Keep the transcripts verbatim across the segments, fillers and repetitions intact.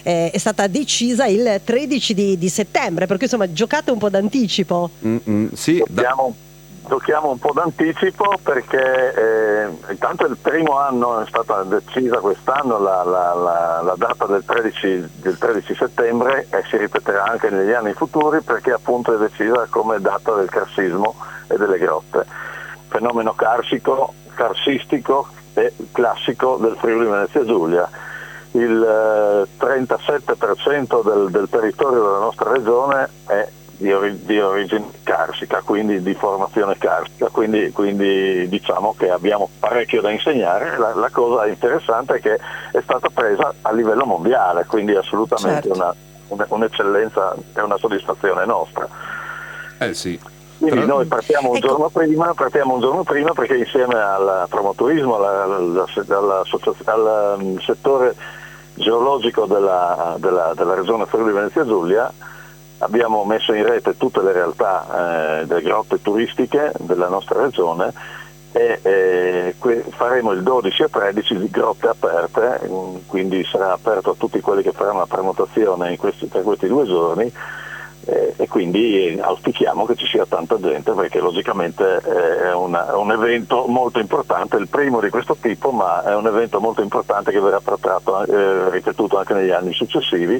eh, è stata decisa il tredici di, di settembre, perché insomma giocate un po' d'anticipo. Mm-mm, sì, Giochiamo, giochiamo un po' d'anticipo perché eh, intanto il primo anno è stata decisa quest'anno la, la, la, la data del tredici, del tredici settembre e si ripeterà anche negli anni futuri perché appunto è decisa come data del carsismo e delle grotte, fenomeno carsico, carsistico e classico del Friuli Venezia Giulia. Il eh, trentasette per cento del, del territorio della nostra regione è di, ori- di origine carsica, quindi di formazione carsica, quindi, quindi diciamo che abbiamo parecchio da insegnare. La, la cosa interessante è che è stata presa a livello mondiale, quindi assolutamente Certo. una, una, un'eccellenza e una soddisfazione nostra. eh sì. Quindi Tra- noi partiamo un Ecco. giorno prima, partiamo un giorno prima perché insieme al promotorismo, alla, alla, alla, al um, settore geologico della, della, della regione Friuli Venezia Giulia abbiamo messo in rete tutte le realtà eh, delle grotte turistiche della nostra regione e eh, que- faremo il dodici e tredici di grotte aperte, quindi sarà aperto a tutti quelli che faranno la prenotazione in questi, per questi due giorni. Eh, e quindi auspichiamo che ci sia tanta gente perché logicamente eh, è, una, è un evento molto importante, il primo di questo tipo, ma è un evento molto importante che verrà trattato, eh, ripetuto anche negli anni successivi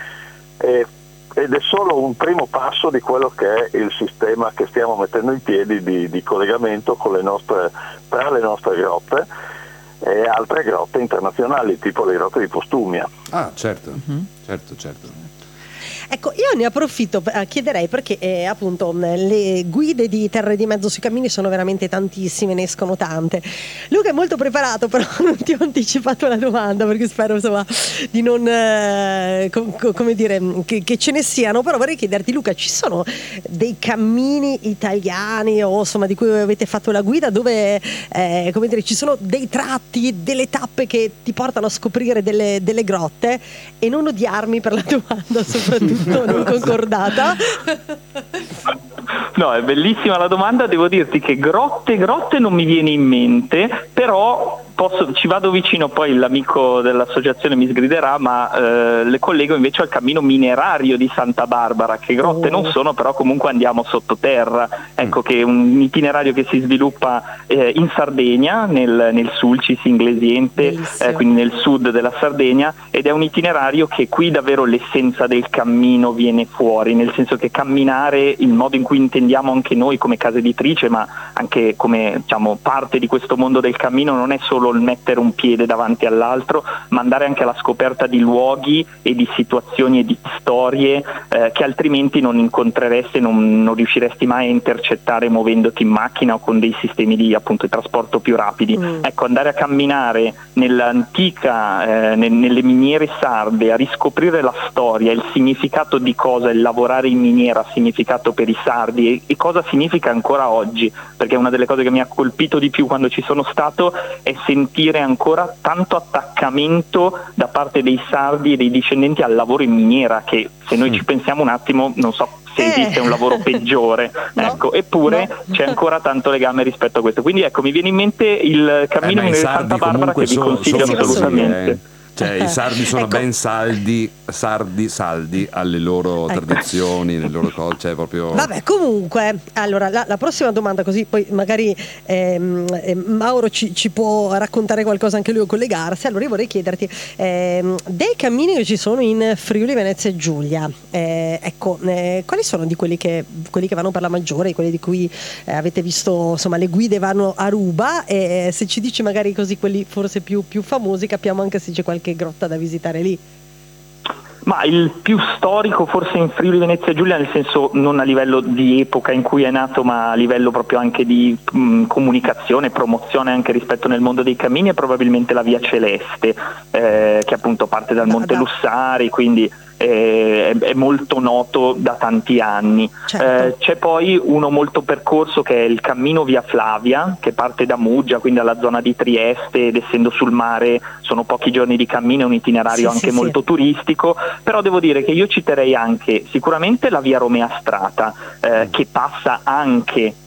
eh, ed è solo un primo passo di quello che è il sistema che stiamo mettendo in piedi di, di collegamento con le nostre, tra le nostre grotte e altre grotte internazionali tipo le grotte di Postumia. Ah, certo, certo, certo. Ecco, io ne approfitto, eh, chiederei perché eh, appunto le guide di Terre di Mezzo sui cammini sono veramente tantissime, ne escono tante. Luca è molto preparato, però non ti ho anticipato la domanda perché spero insomma di non eh, com- com- come dire che, che ce ne siano, però vorrei chiederti Luca, ci sono dei cammini italiani o insomma di cui avete fatto la guida dove eh, come dire ci sono dei tratti, delle tappe che ti portano a scoprire delle, delle grotte? E non odiarmi per la domanda soprattutto non concordata. No, è bellissima la domanda, devo dirti che grotte, grotte non mi viene in mente, però posso, ci vado vicino, poi l'amico dell'associazione mi sgriderà, ma eh, le collego invece al cammino minerario di Santa Barbara, che grotte Oh. non sono, però comunque andiamo sottoterra, ecco che è un itinerario che si sviluppa eh, in Sardegna, nel, nel Sulcis Inglesiente, Bellissimo. eh, quindi nel sud della Sardegna, ed è un itinerario che qui davvero l'essenza del cammino viene fuori, nel senso che camminare, il modo in cui intendiamo anche noi come casa editrice, ma anche come diciamo parte di questo mondo del cammino, non è solo il mettere un piede davanti all'altro, ma andare anche alla scoperta di luoghi e di situazioni e di storie eh, che altrimenti non incontreresti, non, non riusciresti mai a intercettare muovendoti in macchina o con dei sistemi di appunto di trasporto più rapidi. Mm. Ecco, andare a camminare nell'antica, eh, ne- nelle miniere sarde, a riscoprire la storia, il significato di cosa il lavorare in miniera ha significato per i sardi e, e cosa significa ancora oggi, perché una delle cose che mi ha colpito di più quando ci sono stato è sentire ancora tanto attaccamento da parte dei sardi e dei discendenti al lavoro in miniera, che se noi ci pensiamo un attimo non so se Eh. esiste un lavoro peggiore, No, ecco, eppure no. c'è ancora tanto legame rispetto a questo, quindi ecco mi viene in mente il cammino Eh, ma i di sardi Santa Barbara comunque che vi sono- consiglio sono assolutamente. così, eh. Cioè i sardi sono Ecco. ben saldi, sardi, saldi alle loro Ecco. tradizioni, alle loro cose, cioè proprio... Vabbè, comunque, allora la, la prossima domanda, così poi magari ehm, eh, Mauro ci, ci può raccontare qualcosa anche lui o collegarsi. Allora io vorrei chiederti ehm, dei cammini che ci sono in Friuli Venezia Giulia, eh, ecco, eh, quali sono di quelli che, quelli che vanno per la maggiore, quelli di cui eh, avete visto, insomma, le guide vanno a ruba, e se ci dici magari così quelli forse più, più famosi, capiamo anche se c'è qualche grotta da visitare lì. Ma il più storico forse in Friuli Venezia Giulia, nel senso non a livello di epoca in cui è nato, ma a livello proprio anche di mh, comunicazione, promozione anche rispetto nel mondo dei cammini, è probabilmente la Via Celeste, eh, che appunto parte dal Da- Monte da- Lussari, quindi eh, è, è molto noto da tanti anni. Certo. Eh, c'è poi uno molto percorso che è il cammino Via Flavia, che parte da Muggia, quindi dalla zona di Trieste, ed essendo sul mare sono pochi giorni di cammino, è un itinerario Sì, anche sì, molto sì. turistico, però devo dire che io citerei anche sicuramente la Via Romea Strata, eh, che passa anche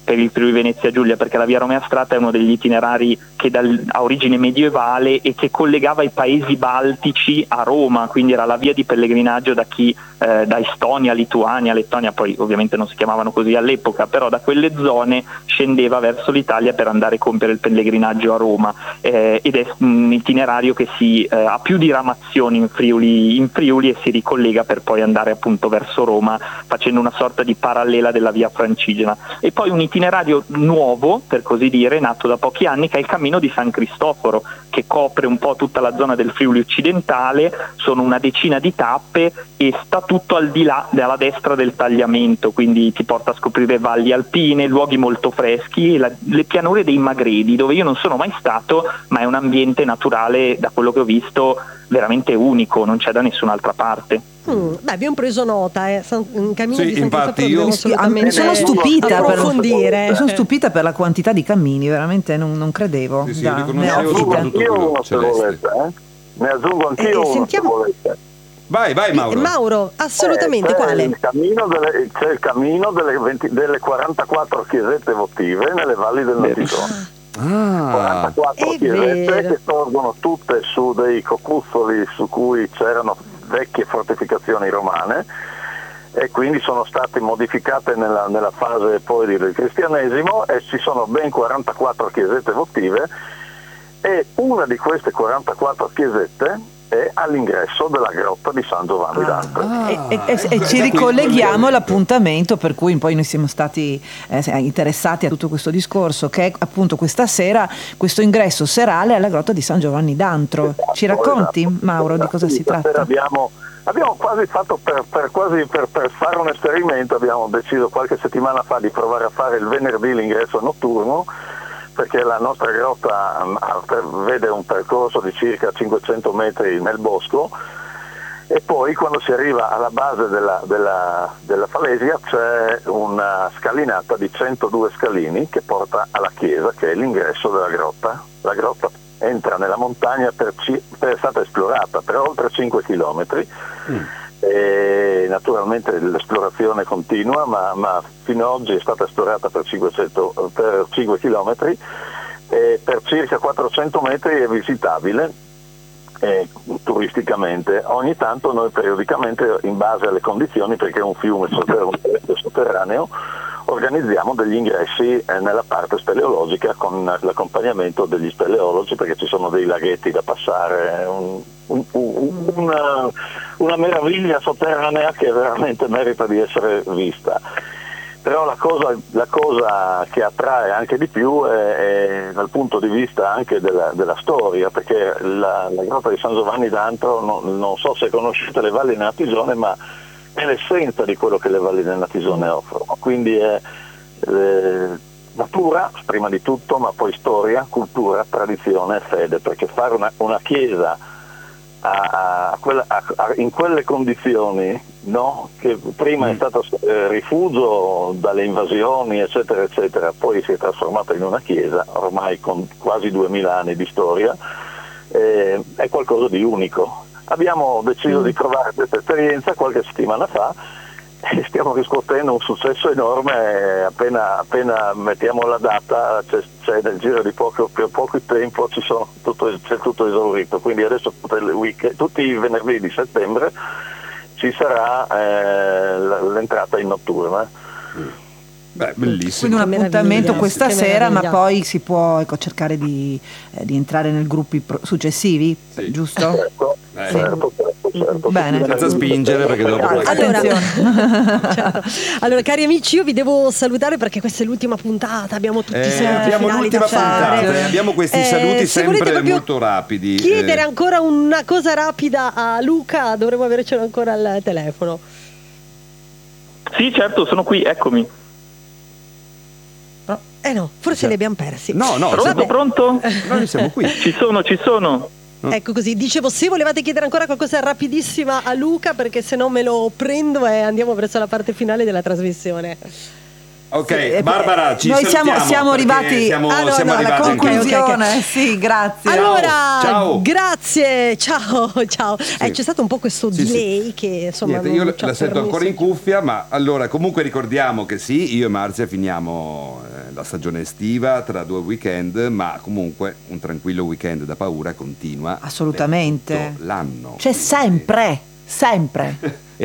per il Friuli Venezia Giulia, perché la via Romea Strata è uno degli itinerari che dal, ha origine medievale e che collegava i paesi baltici a Roma, quindi era la via di pellegrinaggio da chi eh, da Estonia, Lituania, Lettonia, poi ovviamente non si chiamavano così all'epoca, però da quelle zone scendeva verso l'Italia per andare a compiere il pellegrinaggio a Roma, eh, ed è un itinerario che si eh, ha più diramazioni in Friuli, in Friuli e si ricollega per poi andare appunto verso Roma, facendo una sorta di parallela della via Francigena. E poi un itinerario nuovo, per così dire, nato da pochi anni, che è il Cammino di San Cristoforo, che copre un po' tutta la zona del Friuli occidentale, sono una decina di tappe e sta tutto al di là, alla destra del tagliamento, quindi ti porta a scoprire valli alpine, luoghi molto freschi e la, le pianure dei Magredi, dove io non sono mai stato, ma è un ambiente naturale, da quello che ho visto, veramente unico, non c'è da nessun'altra parte. Mm, beh, abbiamo preso nota, eh. San, in cammino Sì, di San infatti Cristoforo io- dobbiamo Sì, assolutamente mi sono stupita approfondire. per, sono stupita per la quantità di cammini, veramente non, non credevo. Sì, sì, Da- io riconoscevo ne ho aggiungo soprattutto anch'io quello uno se celeste. volete, eh? Ne aggiungo anch'io Eh, uno sentiamo- se volete. Vai, vai Mauro. Mauro, assolutamente, Eh, c'è quale? Il cammino delle, c'è il cammino delle, venti delle quarantaquattro chiesette votive nelle valli del Natisone. Ah, quarantaquattro È chiesette vero. che sorgono tutte su dei cocuzzoli su cui c'erano vecchie fortificazioni romane e quindi sono state modificate nella, nella fase poi del cristianesimo, e ci sono ben quarantaquattro chiesette votive, e una di queste quarantaquattro chiesette è all'ingresso della grotta di San Giovanni d'Antro. Ah, E, e- e- ecco, e ci da qui ricolleghiamo collegamento. all'appuntamento per cui poi noi siamo stati eh, interessati a tutto questo discorso, che è appunto questa sera questo ingresso serale alla grotta di San Giovanni d'Antro. Ci racconti, Esatto. Mauro, di cosa si Stasera tratta? Abbiamo, abbiamo quasi fatto per, per, quasi per, per fare un esperimento, abbiamo deciso qualche settimana fa di provare a fare il venerdì l'ingresso notturno, perché la nostra grotta um, vede un percorso di circa cinquecento metri nel bosco, e poi quando si arriva alla base della, della, della falesia c'è una scalinata di centodue scalini che porta alla chiesa, che è l'ingresso della grotta. La grotta entra nella montagna, per, per, è stata esplorata per oltre cinque chilometri. Mm. E naturalmente l'esplorazione continua, ma, ma fino ad oggi è stata esplorata per, cinquecento, per cinque chilometri, e per circa quattrocento metri è visitabile eh, turisticamente. Ogni tanto noi periodicamente, in base alle condizioni, perché è un fiume sotterraneo, organizziamo degli ingressi eh, nella parte speleologica con l'accompagnamento degli speleologi, perché ci sono dei laghetti da passare, un, un, un, una, una meraviglia sotterranea che veramente merita di essere vista. Però la cosa, la cosa che attrae anche di più è, è dal punto di vista anche della, della storia, perché la, la grotta di San Giovanni d'Antro, non, non so se conoscete le valli del Natisone, ma è l'essenza di quello che le valli del Natisone offrono, quindi è eh, natura prima di tutto, ma poi storia, cultura, tradizione e fede, perché fare una, una chiesa a, a quella, a, a, in quelle condizioni, no? Che prima è stato eh, rifugio dalle invasioni eccetera eccetera, poi si è trasformata in una chiesa ormai con quasi duemila anni di storia, eh, è qualcosa di unico. Abbiamo deciso di provare questa esperienza qualche settimana fa e stiamo riscuotendo un successo enorme. Appena, appena mettiamo la data, c'è, c'è nel giro di poco, per poco tempo ci sono tutto, c'è tutto esaurito, quindi adesso tutte le week, tutti i venerdì di settembre ci sarà eh, l'entrata in notturna. Beh, bellissimo. Quindi un Che appuntamento meraviglia, questa che sera, ma meraviglia. poi si può ecco, cercare di, eh, di entrare nel gruppi pro- successivi, Sì. giusto? Certo, Eh. certo, certo, certo. Bene. Senza spingere, perché dopo poi- Allora, Attenzione. certo. Allora, cari amici, io vi devo salutare perché questa è l'ultima puntata, abbiamo tutti Eh, i saluti abbiamo finali l'ultima da fare. puntata, eh, abbiamo questi Eh, saluti se volete sempre proprio molto rapidi. Chiedere eh. ancora una cosa rapida a Luca, dovremmo avercelo ancora al telefono. Sì, certo, sono qui, eccomi. Eh no, forse li abbiamo persi. No, no, Pronto, Vabbè. pronto? Noi siamo qui. Ci sono, ci sono. Ecco così, dicevo, se volevate chiedere ancora qualcosa rapidissima a Luca, perché se no me lo prendo e andiamo verso la parte finale della trasmissione. Ok, Eh, Barbara, ci noi siamo, salutiamo siamo perché arrivati siamo, Ah, no, siamo no, alla arrivati anche conclusione. noi. conclusione. ok, ok. Sì, grazie. Allora, Ciao. grazie, ciao, ciao. Eh, c'è stato un po' questo Sì, sì. delay che insomma Niente, non io ci ha la sento permesso ancora in di- cuffia, ma allora comunque ricordiamo che sì, io e Marzia finiamo eh, la stagione estiva tra due weekend, ma comunque un tranquillo weekend da paura continua Assolutamente. per tutto l'anno. C'è sempre, sempre. E